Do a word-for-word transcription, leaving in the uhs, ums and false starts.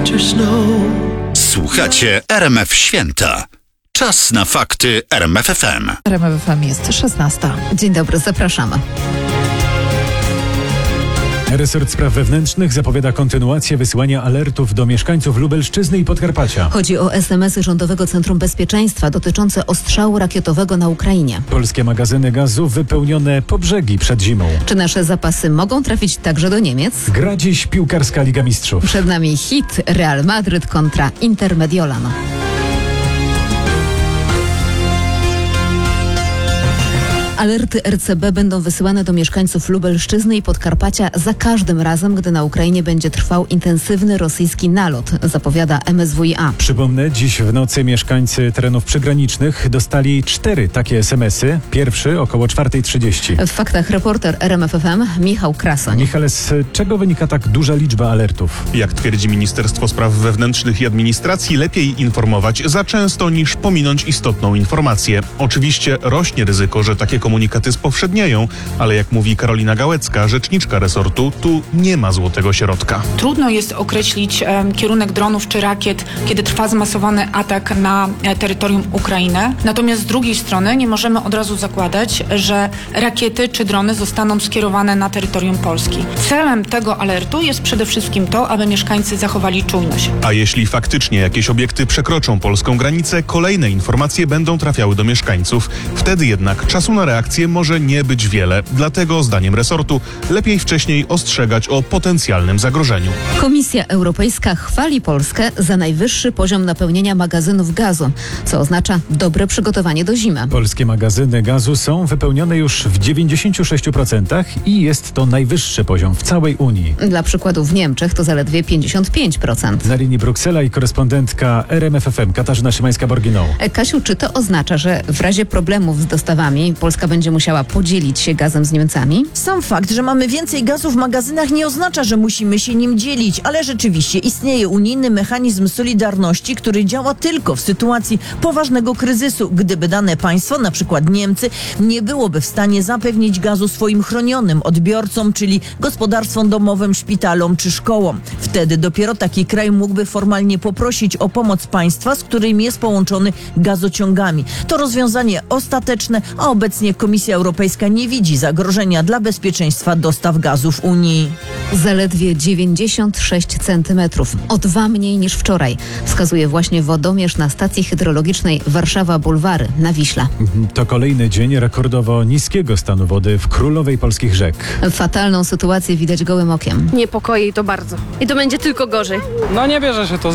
winter snow. Słuchacie R M F Święta. Czas na fakty R M F F M. R M F F M jest szesnasta. Dzień dobry, zapraszamy. Resort Spraw Wewnętrznych zapowiada kontynuację wysyłania alertów do mieszkańców Lubelszczyzny i Podkarpacia. Chodzi o es em esy Rządowego Centrum Bezpieczeństwa dotyczące ostrzału rakietowego na Ukrainie. Polskie magazyny gazu wypełnione po brzegi przed zimą. Czy nasze zapasy mogą trafić także do Niemiec? Gra dziś piłkarska Liga Mistrzów. Przed nami hit Real Madryt kontra Inter Mediolan. Alerty er ce be będą wysyłane do mieszkańców Lubelszczyzny i Podkarpacia za każdym razem, gdy na Ukrainie będzie trwał intensywny rosyjski nalot, zapowiada em es wu i a. Przypomnę, dziś w nocy mieszkańcy terenów przygranicznych dostali cztery takie es em esy. Pierwszy około czwartej trzydzieści. W faktach reporter R M F F M Michał Krasoń. Michale, z czego wynika tak duża liczba alertów? Jak twierdzi Ministerstwo Spraw Wewnętrznych i Administracji, lepiej informować za często niż pominąć istotną informację. Oczywiście rośnie ryzyko, że takie komunikaty spowszednieją, ale jak mówi Karolina Gałecka, rzeczniczka resortu, tu nie ma złotego środka. Trudno jest określić e, kierunek dronów czy rakiet, kiedy trwa zmasowany atak na e, terytorium Ukrainy. Natomiast z drugiej strony nie możemy od razu zakładać, że rakiety czy drony zostaną skierowane na terytorium Polski. Celem tego alertu jest przede wszystkim to, aby mieszkańcy zachowali czujność. A jeśli faktycznie jakieś obiekty przekroczą polską granicę, kolejne informacje będą trafiały do mieszkańców. Wtedy jednak czasu na reakcję może nie być wiele. Dlatego, zdaniem resortu, lepiej wcześniej ostrzegać o potencjalnym zagrożeniu. Komisja Europejska chwali Polskę za najwyższy poziom napełnienia magazynów gazu, co oznacza dobre przygotowanie do zimy. Polskie magazyny gazu są wypełnione już w dziewięćdziesięciu sześciu procentach i jest to najwyższy poziom w całej Unii. Dla przykładu w Niemczech to zaledwie pięćdziesiąt pięć procent. Na linii Bruksela i korespondentka R M F F M Katarzyna Szymańska-Borginą. Kasiu, czy to oznacza, że w razie problemów z dostawami Polska będzie musiała podzielić się gazem z Niemcami? Sam fakt, że mamy więcej gazu w magazynach, nie oznacza, że musimy się nim dzielić, ale rzeczywiście istnieje unijny mechanizm solidarności, który działa tylko w sytuacji poważnego kryzysu. Gdyby dane państwo, na przykład Niemcy, nie byłoby w stanie zapewnić gazu swoim chronionym odbiorcom, czyli gospodarstwom domowym, szpitalom czy szkołom. Wtedy dopiero taki kraj mógłby formalnie poprosić o pomoc państwa, z którym jest połączony gazociągami. To rozwiązanie ostateczne, a obecnie Komisja Europejska nie widzi zagrożenia dla bezpieczeństwa dostaw gazu w Unii. Zaledwie dziewięćdziesiąt sześć centymetrów, o dwa mniej niż wczoraj, wskazuje właśnie wodomierz na stacji hydrologicznej Warszawa Bulwary na Wiśle. To kolejny dzień rekordowo niskiego stanu wody w królowej polskich rzek. Fatalną sytuację widać gołym okiem. Niepokoi to bardzo. I to będzie tylko gorzej. No nie bierze się to